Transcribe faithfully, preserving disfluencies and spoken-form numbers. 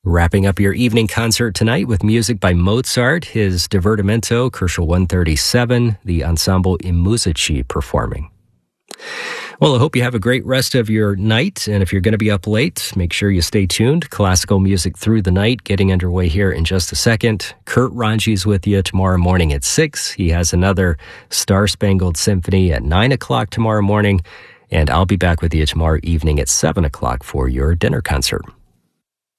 Wrapping up your evening concert tonight with music by Mozart, his Divertimento, Kerschel one thirty-seven, the Ensemble I Musici performing. Well, I hope you have a great rest of your night, and if you're going to be up late, make sure you stay tuned. Classical music through the night, getting underway here in just a second. Kurt Ranji's with you tomorrow morning at six. He has another Star-Spangled Symphony at nine o'clock tomorrow morning, and I'll be back with you tomorrow evening at seven o'clock for your dinner concert.